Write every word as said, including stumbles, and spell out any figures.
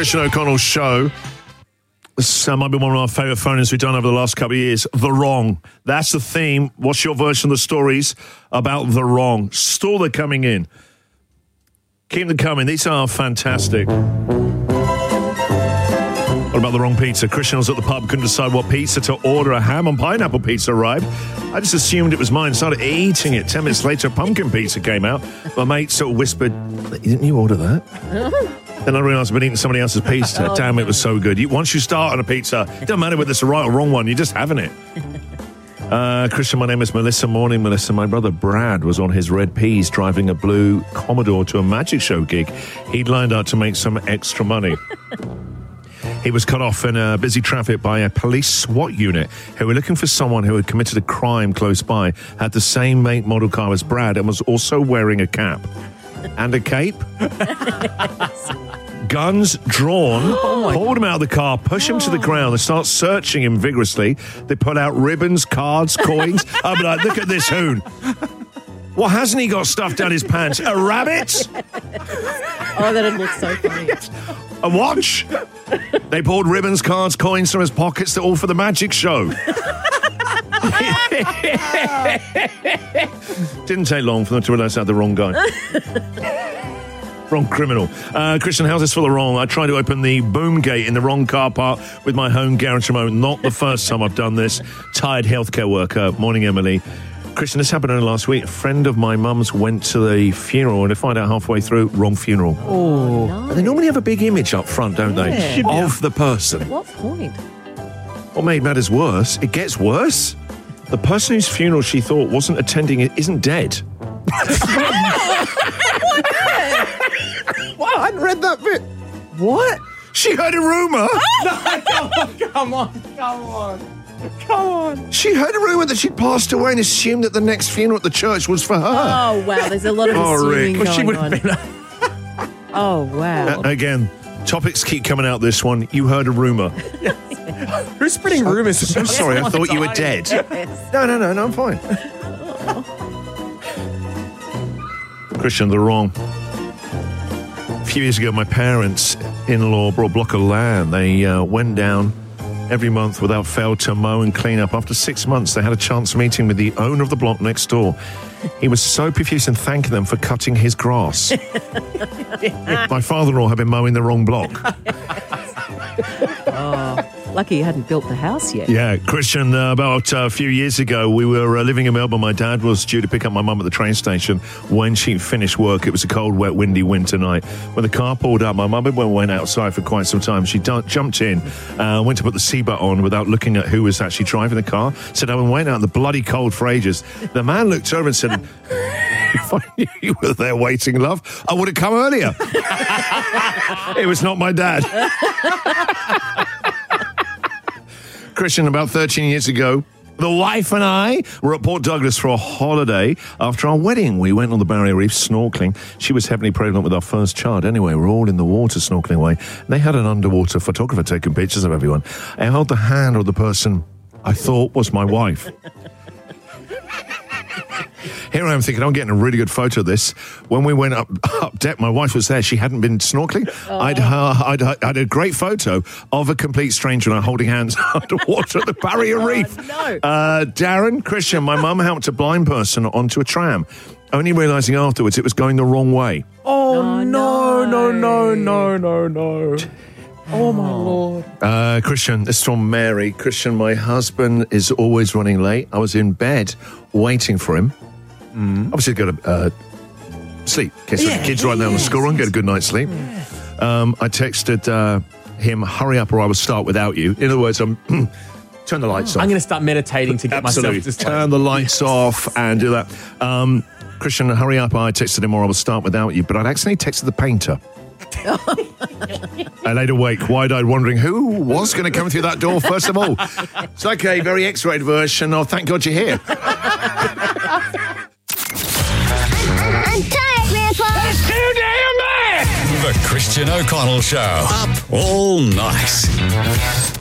Christian O'Connell show. This uh, might be one of our favourite phone-ins we've done over the last couple of years. The wrong. That's the theme. What's your version of the stories about the wrong? Still they're coming in. Keep them coming. These are fantastic. What about the wrong pizza? Christian was at the pub, couldn't decide what pizza to order. A ham and pineapple pizza arrived. I just assumed it was mine, started eating it. Ten minutes later, pumpkin pizza came out. My mate sort of whispered, didn't you order that? Then I realised I'd been eating somebody else's pizza. Oh, Damn, it was so good. You, once you start on a pizza, it doesn't matter whether it's a right or wrong one, you're just having it. Uh, Christian, my name is Melissa. Morning, Melissa. My brother Brad was on his red peas driving a blue Commodore to a magic show gig. He'd lined up to make some extra money. He was cut off in a busy traffic by a police SWAT unit who were looking for someone who had committed a crime close by, had the same make model car as Brad, and was also wearing a cap. And a cape? Guns drawn, oh pulled him out of the car, push him oh. to the ground. They start searching him vigorously. They pull out ribbons, cards, coins. I'm like, look at this hoon. What hasn't he got stuffed down his pants? A rabbit? Oh, that'd look so funny. A watch? They pulled ribbons, cards, coins from his pockets. They're all for the magic show. Didn't take long for them to realise I had the wrong guy. Wrong criminal. Uh, Christian, how's this for the wrong? I tried to open the boom gate in the wrong car park with my home garage remote. Not the first time I've done this. Tired healthcare worker. Morning, Emily. Christian, this happened only last week. A friend of my mum's went to the funeral and to find out halfway through, wrong funeral. Oh, no. They normally have a big image up front, don't yeah. they? Of the person. At what point? What made matters worse, it gets worse. The person whose funeral she thought wasn't attending it isn't dead. Wow, I hadn't read that bit. What? She heard a rumour. No, come on, come on, come on. Come on. She heard a rumour that she'd passed away and assumed that the next funeral at the church was for her. Oh, wow, there's a lot of Oh, assuming Rick. going She would on. have been. Oh, wow. Uh, again, topics keep coming out this one. You heard a rumour. Who's spreading rumours? So sorry, I thought you were dead. Yes. No, no, no, no, I'm fine. Christian, the wrong. A few years ago, my parents-in-law brought a block of land. They uh, went down every month without fail to mow and clean up. After six months, they had a chance meeting with the owner of the block next door. He was so profuse in thanking them for cutting his grass. My father-in-law had been mowing the wrong block. Oh, lucky you hadn't built the house yet. Yeah, Christian, uh, about uh, a few years ago, we were uh, living in Melbourne. My dad was due to pick up my mum at the train station. When she finished work, it was a cold, wet, windy winter night. When the car pulled up, my mum went outside for quite some time. She d- jumped in, uh, went to put the seatbelt on without looking at who was actually driving the car. Said, I've been waiting out in the bloody cold for ages. The man looked over and said, if I knew you were there waiting, love, I would have come earlier. It was not my dad. Christian, about thirteen years ago, the wife and I were at Port Douglas for a holiday. After our wedding, we went on the Barrier Reef snorkeling. She was heavily pregnant with our first child. Anyway, we're all in the water snorkeling away. They had an underwater photographer taking pictures of everyone. I held the hand of the person I thought was my wife. Here I am thinking, I'm getting a really good photo of this. When we went up up deck, my wife was there. She hadn't been snorkeling. Oh. I'd, uh, I'd, I'd had a great photo of a complete stranger and I holding hands underwater at the Barrier oh, Reef. No. Uh, Darren, Christian, my mum helped a blind person onto a tram, only realising afterwards it was going the wrong way. Oh, Oh, no, no. no, no, no, no, no. Oh, my Lord. Uh, Christian, this is from Mary. Christian, my husband is always running late. I was in bed waiting for him. Mm. Obviously, got to uh, sleep. In case Yeah, the kids right now on the school run, get a good night's sleep. Yeah. Um, I texted uh, him, hurry up or I will start without you. In other words, I'm turn the lights off. I'm going to start meditating to get Absolutely. myself to Turn the lights off and do that. Um, Christian, hurry up. I texted him or I will start without you. But I'd accidentally texted the painter. I laid awake, wide-eyed, wondering who was going to come through that door first of all. It's like a very X-rated version of Thank God You're Here. I'm tired, Grandpa. That's too damn bad! The Christian O'Connell Show. Up all night.